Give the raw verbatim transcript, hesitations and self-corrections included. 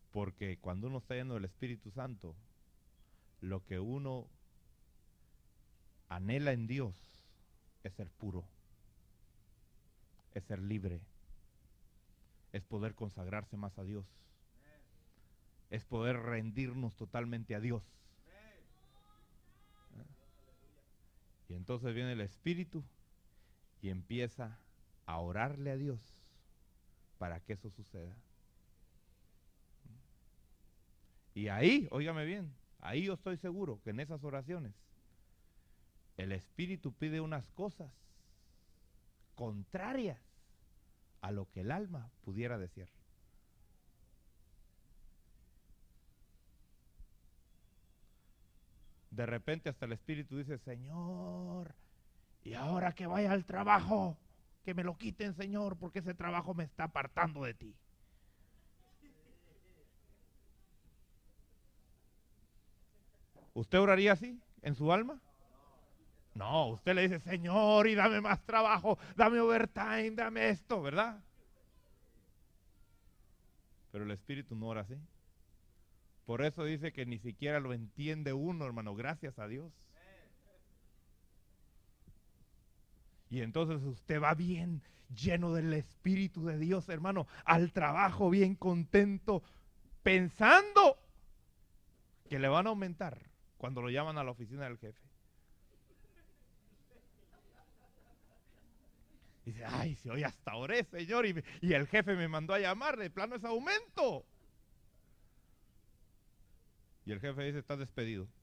Porque cuando uno está lleno del Espíritu Santo, lo que uno anhela en Dios es ser puro, es ser libre, es poder consagrarse más a Dios, es poder rendirnos totalmente a Dios. Y entonces viene el Espíritu y empieza a orarle a Dios para que eso suceda. Y ahí, óigame bien, ahí yo estoy seguro que en esas oraciones el Espíritu pide unas cosas contrarias a lo que el alma pudiera desear. De repente hasta el Espíritu dice, Señor, y ahora que vaya al trabajo, que me lo quiten, Señor, porque ese trabajo me está apartando de ti. ¿Usted oraría así en su alma? No, usted le dice, Señor, y dame más trabajo, dame overtime, dame esto, ¿verdad? Pero el Espíritu no ora así. Por eso dice que ni siquiera lo entiende uno, hermano, gracias a Dios. Y entonces usted va bien lleno del Espíritu de Dios, hermano, al trabajo bien contento, pensando que le van a aumentar cuando lo llaman a la oficina del jefe. Dice, ay, si hoy hasta oré, Señor, y, y el jefe me mandó a llamar, de plano es aumento. Y el jefe dice, estás despedido.